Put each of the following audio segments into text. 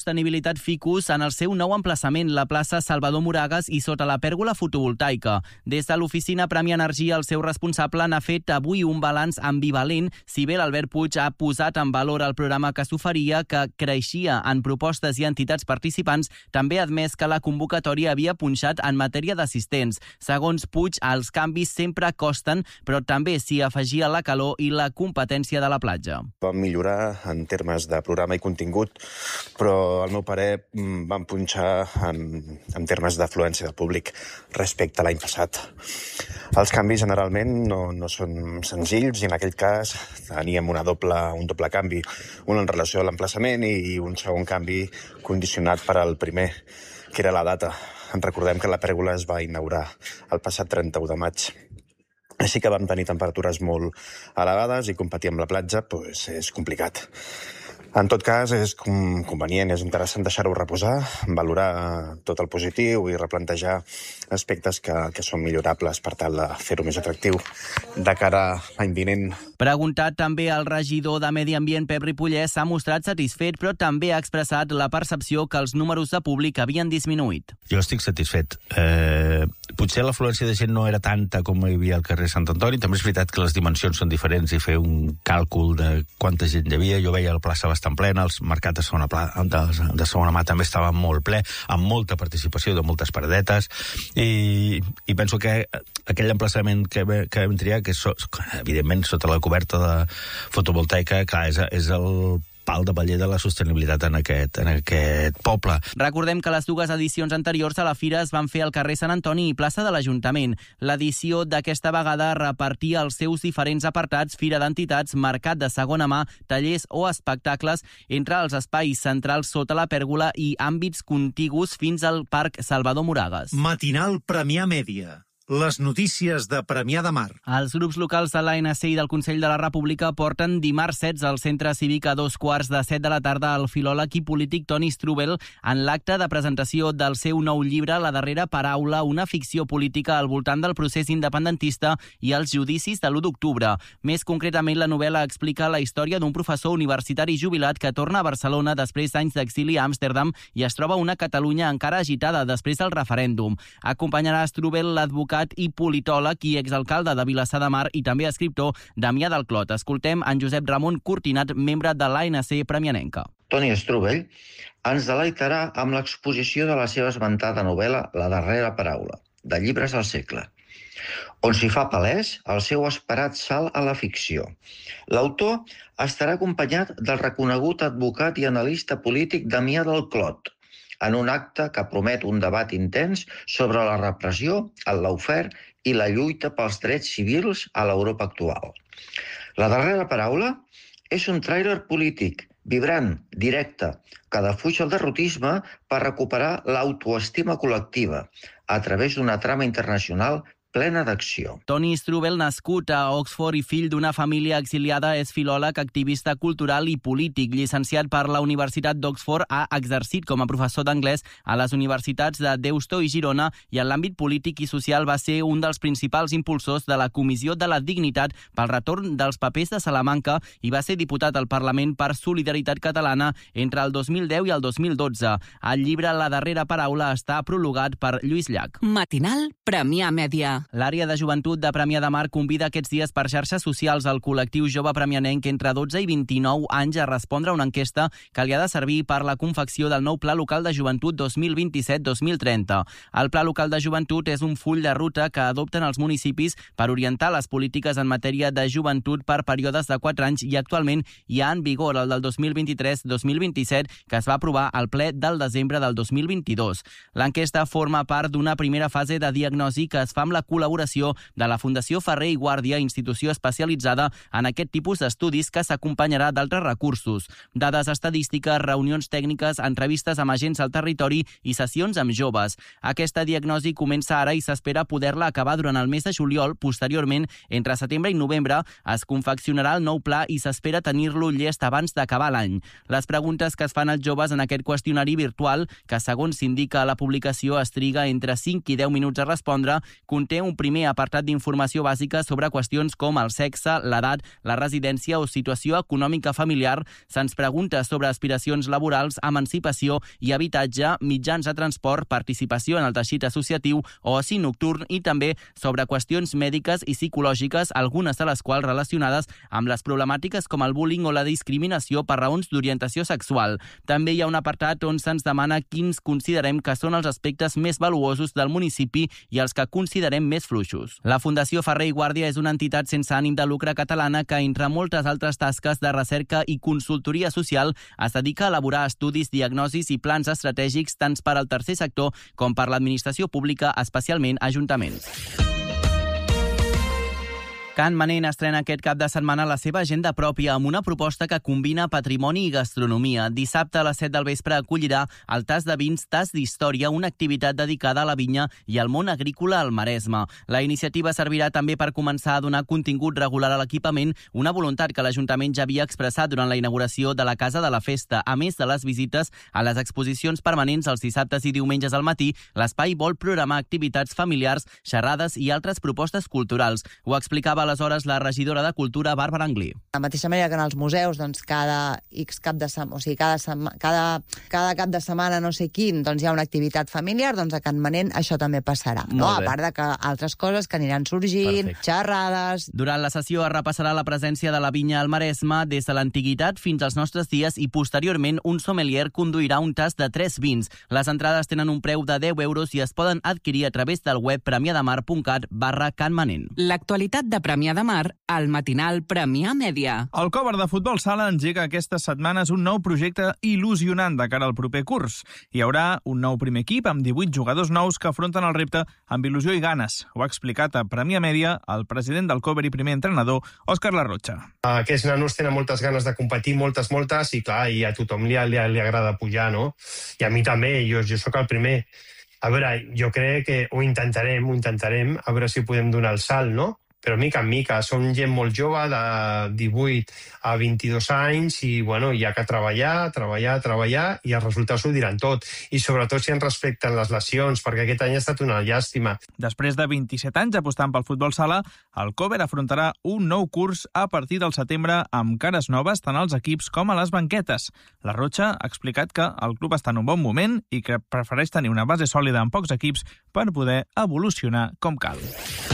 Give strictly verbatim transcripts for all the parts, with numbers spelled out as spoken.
Sostenibilitat Ficus en el seu nou emplaçament, la plaça Salvador Moragas i sota la pèrgola fotovoltaica. Des de l'oficina Premià Energia, el seu responsable n'ha fet avui un balanç ambivalent, si bé l'Albert Puig ha posat en valor el programa que s'oferia, que creixia en propostes i entitats participants, també ha admès que la convocatòria havia punxat en matèria d'assistents. Segons Puig, els canvis sempre costen, però també s'hi afegia la calor i la competència de la platja. Vam millorar en termes de programa i contingut, però al meu parer van punxar en, en termes d'afluència del públic respecte a l'any passat. Els canvis generalment no, no són senzills i en aquell cas teníem una doble, un doble canvi, un en relació a l'emplaçament i un segon canvi condicionat per al primer, que era la data. En recordem que la pèrgola es va inaugurar el passat trenta-u de maig. Així que vam tenir temperatures molt elevades i competir amb la platja pues, és complicat. En tot cas, és convenient, és interessant deixar-ho reposar, valorar tot el positiu i replantejar aspectes que, que són millorables per tal de fer-ho més atractiu de cara a l'any vinent. Preguntat també al regidor de Medi Ambient, Pep Ripollès, s'ha mostrat satisfet, però també ha expressat la percepció que els números de públic havien disminuït. Jo estic satisfet. Eh, potser l'afluència de gent no era tanta com hi havia al carrer Sant Antoni. També és veritat que les dimensions són diferents i fer un càlcul de quanta gent hi havia. Jo veia la plaça bastant plena, els mercats de segona, pla, de, de segona mà també estaven molt ple, amb molta participació de moltes paradetes, i, i penso que aquell emplaçament que, que vam triar, que és, evidentment, sota la coberta de fotovoltaica, clar, és, és el pal de paller de la sostenibilitat en aquest, en aquest poble. Recordem que les dues edicions anteriors a la fira es van fer al carrer Sant Antoni i plaça de l'Ajuntament. L'edició d'aquesta vegada repartia els seus diferents apartats, fira d'entitats, mercat de segona mà, tallers o espectacles entre els espais centrals sota la pèrgola i àmbits contigus fins al Parc Salvador Moragas. Matinal Premià Mèdia. Les notícies de Premià de Mar. Els grups locals de l'A N C i del Consell de la República porten dimarts setze al Centre Cívic a dos quarts de set de la tarda al filòleg i polític Toni Strubell en l'acte de presentació del seu nou llibre La darrera paraula, una ficció política al voltant del procés independentista i els judicis de l'u d'octubre. Més concretament, la novel·la explica la història d'un professor universitari jubilat que torna a Barcelona després d'anys d'exili a Amsterdam i es troba una Catalunya encara agitada després del referèndum. Acompanyarà Strubell l'advocat i politòleg i exalcalde de Vilassar de Mar i també escriptor Damià del Clot. Escoltem en Josep Ramon Cortinat, membre de l'A N C premianenca. Toni Strubell ens deleitarà amb l'exposició de la seva esmentada novel·la La darrera paraula, de Llibres del segle, on s'hi fa palès el seu esperat salt a la ficció. L'autor estarà acompanyat del reconegut advocat i analista polític Damià del Clot, en un acte que promet un debat intens sobre la repressió, el lawfare i la lluita pels drets civils a l'Europa actual. La darrera paraula és un tràiler polític, vibrant, directe, que defuig el derrotisme per recuperar l'autoestima col·lectiva a través d'una trama internacional plena d'acció. Toni Strubell, nascut a Oxford i fill d'una família exiliada, és filòleg, activista cultural i polític. Llicenciat per la Universitat d'Oxford, ha exercit com a professor d'anglès a les universitats de Deusto i Girona i en l'àmbit polític i social va ser un dels principals impulsors de la Comissió de la Dignitat pel retorn dels papers de Salamanca i va ser diputat al Parlament per Solidaritat Catalana entre el dos mil deu i el dos mil dotze. El llibre La darrera paraula està prologat per Lluís Llach. Matinal Premià Mèdia. L'àrea de joventut de Premià de Mar convida aquests dies per xarxes socials al col·lectiu jove premianenc entre dotze i vint-i-nou anys a respondre a una enquesta que li ha de servir per la confecció del nou Pla Local de Joventut dos mil vint-i-set dos mil trenta. El Pla Local de Joventut és un full de ruta que adopten els municipis per orientar les polítiques en matèria de joventut per períodes de quatre anys i actualment hi ha en vigor el del dos mil vint-i-tres dos mil vint-i-set que es va aprovar al ple del desembre del dos mil vint-i-dos. L'enquesta forma part d'una primera fase de diagnosi que es fa amb la col·laboració de la Fundació Ferrer i Guàrdia, institució especialitzada en aquest tipus d'estudis que s'acompanyarà d'altres recursos. Dades estadístiques, reunions tècniques, entrevistes amb agents al territori i sessions amb joves. Aquesta diagnosi comença ara i s'espera poder-la acabar durant el mes de juliol. Posteriorment, entre setembre i novembre, es confeccionarà el nou pla i s'espera tenir-lo llest abans d'acabar l'any. Les preguntes que es fan als joves en aquest qüestionari virtual, que segons s'indica a la publicació es triga entre cinc i deu minuts a respondre, conté un primer apartat d'informació bàsica sobre qüestions com el sexe, l'edat, la residència o situació econòmica familiar. Se'ns pregunta sobre aspiracions laborals, emancipació i habitatge, mitjans de transport, participació en el teixit associatiu o oci nocturn i també sobre qüestions mèdiques i psicològiques, algunes de les quals relacionades amb les problemàtiques com el bullying o la discriminació per raons d'orientació sexual. També hi ha un apartat on se'ns demana quins considerem que són els aspectes més valuosos del municipi i els que considerem més fluixos. La Fundació Ferrer i Guàrdia és una entitat sense ànim de lucre catalana que, entre moltes altres tasques de recerca i consultoria social, es dedica a elaborar estudis, diagnosis i plans estratègics tant per al tercer sector com per l'administració pública, especialment ajuntaments. Can Manent estrena aquest cap de setmana la seva agenda pròpia amb una proposta que combina patrimoni i gastronomia. Dissabte a les set del vespre acollirà el Tas de Vins, Tas d'Història, una activitat dedicada a la vinya i al món agrícola al Maresme. La iniciativa servirà també per començar a donar contingut regular a l'equipament, una voluntat que l'Ajuntament ja havia expressat durant la inauguració de la Casa de la Festa. A més de les visites a les exposicions permanents els dissabtes i diumenges al matí, l'espai vol programar activitats familiars, xerrades i altres propostes culturals. Ho explicava aleshores la regidora de Cultura, Bàrbara Anglí. De la mateixa manera que en els museus, doncs, cada X cap de setmana, o sigui, cada, sema, cada, cada cap de setmana no sé quin, doncs hi ha una activitat familiar, doncs a Can Manent això també passarà. No? A part de que altres coses que aniran sorgint, Perfecte. xerrades... Durant la sessió es repassarà la presència de la vinya al Maresme des de l'antiguitat fins als nostres dies i posteriorment un sommelier conduirà un tast de tres vins. Les entrades tenen un preu de deu euros i es poden adquirir a través del web premiadamar punt cat barra Can Manent. L'actualitat de Premià de Mar al matinal Premià Mèdia. El cover de Futbol Sala engega aquestes setmanes un nou projecte il·lusionant de cara al proper curs. Hi haurà un nou primer equip amb divuit jugadors nous que afronten el repte amb il·lusió i ganes. Ho ha explicat a Premià Mèdia el president del cover i primer entrenador, Òscar Larrocha. Aquests nanos tenen moltes ganes de competir, moltes, moltes, i clar, i a tothom li, li, li agrada pujar, no? I a mi també, jo, jo sóc el primer. A veure, jo crec que ho intentarem, ho intentarem, a veure si podem donar el salt, no? Però mica en mica, som gent molt jove, de divuit a vint-i-dos anys, i bueno, hi ha que treballar, treballar, treballar, i els resultats ho diran tot. I sobretot si ens respecten les lesions, perquè aquest any ha estat una llàstima. Després de vint-i-set anys apostant pel futbol sala, el cover afrontarà un nou curs a partir del setembre amb cares noves tant als equips com a les banquetes. La Rocha ha explicat que el club està en un bon moment i que prefereix tenir una base sòlida amb pocs equips per poder evolucionar com cal.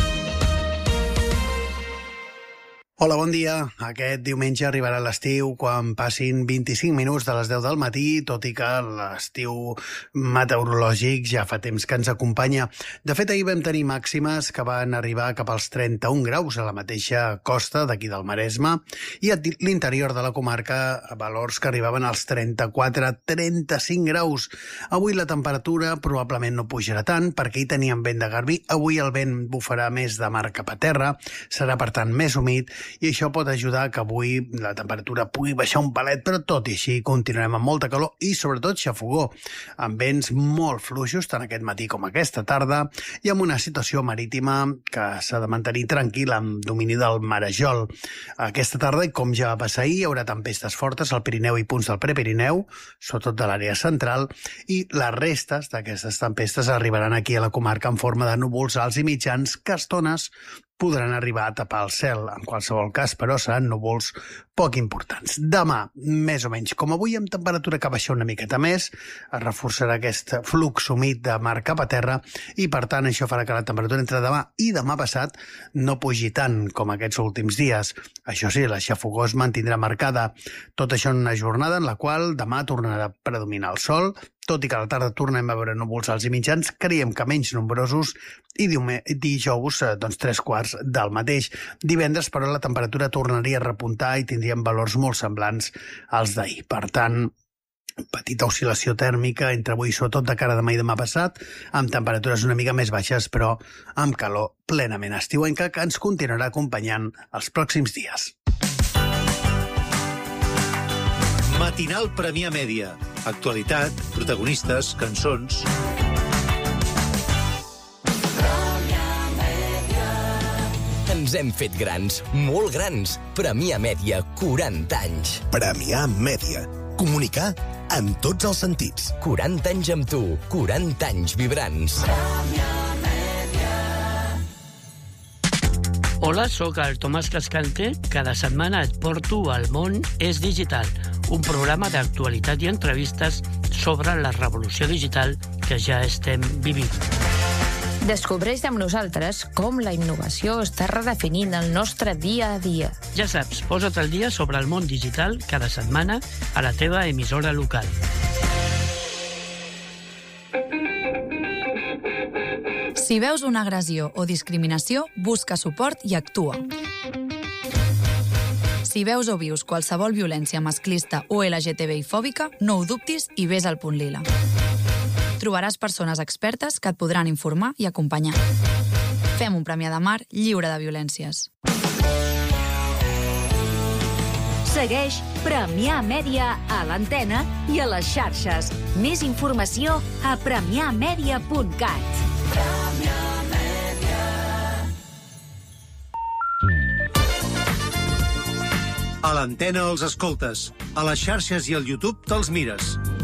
Hola, bon dia. Aquest diumenge arribarà l'estiu quan passin vint-i-cinc minuts de les deu del matí, tot i que l'estiu meteorològic ja fa temps que ens acompanya. De fet, ahir vam tenir màximes que van arribar cap als trenta-un graus a la mateixa costa d'aquí del Maresme i a l'interior de la comarca valors que arribaven als trenta-quatre a trenta-cinc graus. Avui la temperatura probablement no pujarà tant perquè hi teníem vent de garbí. Avui el vent bufarà més de mar cap a terra, serà per tant més humit i això pot ajudar que avui la temperatura pugui baixar un palet, però tot i així continuarem amb molta calor i sobretot xafogó, amb vents molt fluixos tant aquest matí com aquesta tarda i amb una situació marítima que s'ha de mantenir tranquil·la amb domini del marejol. Aquesta tarda, i com ja va passar ahir, hi haurà tempestes fortes al Pirineu i punts del Prepirineu, sobretot de l'àrea central, i les restes d'aquestes tempestes arribaran aquí a la comarca en forma de núvols alts i mitjans que a estones podran arribar a tapar el cel. En qualsevol cas, però, seran núvols poc importants. Demà, més o menys com avui, amb temperatura que baixa una miqueta més, es reforçarà aquest flux humit de mar cap a terra i, per tant, això farà que la temperatura entre demà i demà passat no pugi tant com aquests últims dies. Això sí, la xafogó es mantindrà marcada. Tot això en una jornada en la qual demà tornarà a predominar el sol, tot i que a la tarda tornem a veure núvols alts i mitjans, creiem que menys nombrosos, i dijous, doncs, tres quarts del mateix. Divendres, però, la temperatura tornaria a repuntar i tindríem valors molt semblants als d'ahir. Per tant, petita oscil·lació tèrmica entre avui, sobretot de cara a demà i demà passat, amb temperatures una mica més baixes, però amb calor plenament estiuenca que ens continuarà acompanyant els pròxims dies. Matinal Premià Mèdia. Actualitat, protagonistes, cançons... Ens hem fet grans, molt grans. Premià Mèdia, quaranta anys. Premià Mèdia. Comunicar en tots els sentits. quaranta anys amb tu, quaranta anys vibrants. Premià Mèdia. Hola, sóc el Tomàs Cascante. Cada setmana et porto al Món és Digital, un programa d'actualitat i entrevistes sobre la revolució digital que ja estem vivint. Descobreix amb nosaltres com la innovació està redefinint el nostre dia a dia. Ja saps, posa't al dia sobre el món digital cada setmana a la teva emissora local. Si veus una agressió o discriminació, busca suport i actua. Si veus o vius qualsevol violència masclista o L G T B I-fòbica, no ho dubtis i ves al punt lila. Trobaràs persones expertes que et podran informar i acompanyar. Fem un Premià de Mar lliure de violències. Segueix Premià Mèdia a l'antena i a les xarxes. Més informació a premià mèdia punt cat. A l'antena els escoltes, a les xarxes i al YouTube te'ls mires.